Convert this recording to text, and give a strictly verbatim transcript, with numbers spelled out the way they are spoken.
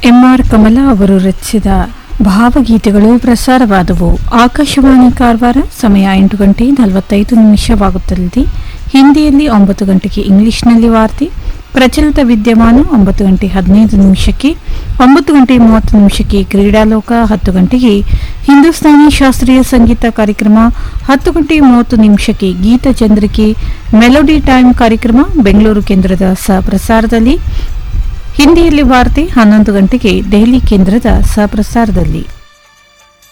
M R Kamala ಅವರು ರಚಿಸಿದ ಭಾವಗೀತೆಗಳು ಪ್ರಸಾರವಾದವು. ಆಕಾಶವಾಣಿ ಕಾರವಾರ. ಸಮಯ ಎಂಟು ಗಂಟೆ ನಲವತ್ತೈದು ನಿಮಿಷವಾಗುತ್ತಲಿದೆ. ಹಿಂದಿಯಲ್ಲಿ ಒಂಬತ್ತು ಗಂಟೆಗೆ ಇಂಗ್ಲಿಷ್ನಲ್ಲಿ ವಾರ್ತೆ. ಪ್ರಚಲಿತ ವಿದ್ಯಮಾನ ಒಂಬತ್ತು ಗಂಟೆ ಹದಿನೈದು ನಿಮಿಷಕ್ಕೆ, ಒಂಬತ್ತು ಗಂಟೆ ಮೂವತ್ತು ನಿಮಿಷಕ್ಕೆ ಕ್ರೀಡಾಲೋಕ, ಹತ್ತು ಗಂಟೆಗೆ ಹಿಂದೂಸ್ತಾನಿ ಶಾಸ್ತ್ರೀಯ ಸಂಗೀತ ಕಾರ್ಯಕ್ರಮ, ಹತ್ತು ಗಂಟೆ ಮೂವತ್ತು ನಿಮಿಷಕ್ಕೆ ಗೀತಚಂದ್ರಿಕೆ ಮೆಲೋಡಿ ಟೈಮ್ ಕಾರ್ಯಕ್ರಮ ಬೆಂಗಳೂರು ಕೇಂದ್ರದ ಸಹ ಪ್ರಸಾರದಲ್ಲಿ. ಹಿಂದಿಯಲ್ಲಿ ವಾರ್ತೆ ಹನ್ನೊಂದು ಗಂಟೆಗೆ ದೆಹಲಿ ಕೇಂದ್ರದ ಸಹ ಪ್ರಸಾರದಲ್ಲಿ.